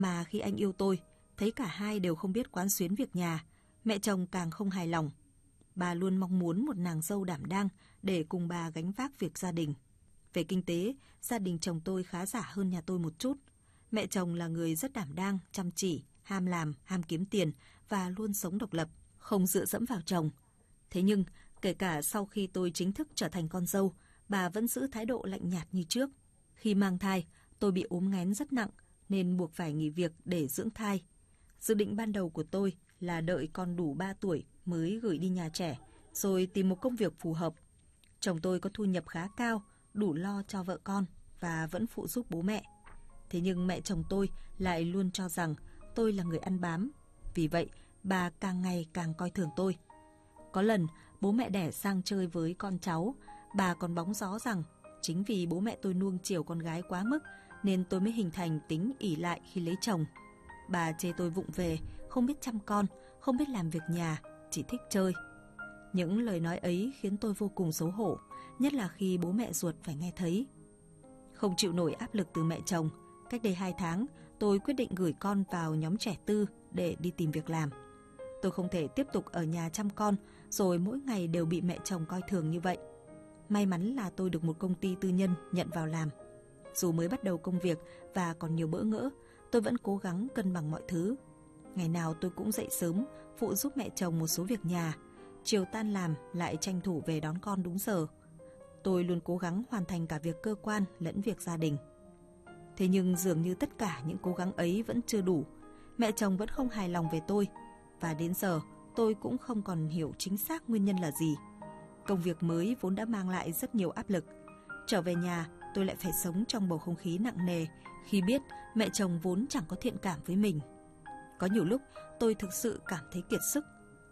Mà khi anh yêu tôi, thấy cả hai đều không biết quán xuyến việc nhà, mẹ chồng càng không hài lòng. Bà luôn mong muốn một nàng dâu đảm đang để cùng bà gánh vác việc gia đình. Về kinh tế, gia đình chồng tôi khá giả hơn nhà tôi một chút. Mẹ chồng là người rất đảm đang, chăm chỉ, ham làm, ham kiếm tiền và luôn sống độc lập, không dựa dẫm vào chồng. Thế nhưng, kể cả sau khi tôi chính thức trở thành con dâu, bà vẫn giữ thái độ lạnh nhạt như trước. Khi mang thai, tôi bị ốm nghén rất nặng nên buộc phải nghỉ việc để dưỡng thai. Dự định ban đầu của tôi là đợi con đủ 3 tuổi mới gửi đi nhà trẻ, rồi tìm một công việc phù hợp. Chồng tôi có thu nhập khá cao, đủ lo cho vợ con và vẫn phụ giúp bố mẹ. Thế nhưng mẹ chồng tôi lại luôn cho rằng tôi là người ăn bám. Vì vậy, bà càng ngày càng coi thường tôi. Có lần, bố mẹ đẻ sang chơi với con cháu, bà còn bóng gió rằng chính vì bố mẹ tôi nuông chiều con gái quá mức nên tôi mới hình thành tính ỷ lại khi lấy chồng. Bà chê tôi vụng về, không biết chăm con, không biết làm việc nhà, chỉ thích chơi. Những lời nói ấy khiến tôi vô cùng xấu hổ, nhất là khi bố mẹ ruột phải nghe thấy. Không chịu nổi áp lực từ mẹ chồng, cách đây 2 tháng, tôi quyết định gửi con vào nhóm trẻ tư để đi tìm việc làm. Tôi không thể tiếp tục ở nhà chăm con, rồi mỗi ngày đều bị mẹ chồng coi thường như vậy. May mắn là tôi được một công ty tư nhân nhận vào làm. Dù mới bắt đầu công việc và còn nhiều bỡ ngỡ, tôi vẫn cố gắng cân bằng mọi thứ. Ngày nào tôi cũng dậy sớm, phụ giúp mẹ chồng một số việc nhà. Chiều tan làm lại tranh thủ về đón con đúng giờ. Tôi luôn cố gắng hoàn thành cả việc cơ quan lẫn việc gia đình. Thế nhưng dường như tất cả những cố gắng ấy vẫn chưa đủ. Mẹ chồng vẫn không hài lòng về tôi. Và đến giờ tôi cũng không còn hiểu chính xác nguyên nhân là gì. Công việc mới vốn đã mang lại rất nhiều áp lực. Trở về nhà tôi lại phải sống trong bầu không khí nặng nề khi biết mẹ chồng vốn chẳng có thiện cảm với mình. Có nhiều lúc tôi thực sự cảm thấy kiệt sức.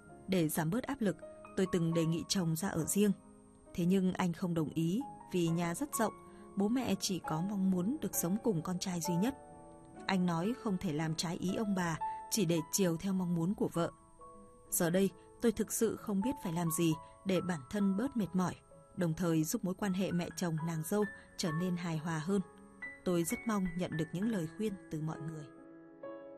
Để giảm bớt áp lực, tôi từng đề nghị chồng ra ở riêng. Thế nhưng anh không đồng ý vì nhà rất rộng, bố mẹ chỉ có mong muốn được sống cùng con trai duy nhất. Anh nói không thể làm trái ý ông bà, chỉ để chiều theo mong muốn của vợ. Giờ đây, tôi thực sự không biết phải làm gì để bản thân bớt mệt mỏi, đồng thời giúp mối quan hệ mẹ chồng nàng dâu trở nên hài hòa hơn. Tôi rất mong nhận được những lời khuyên từ mọi người.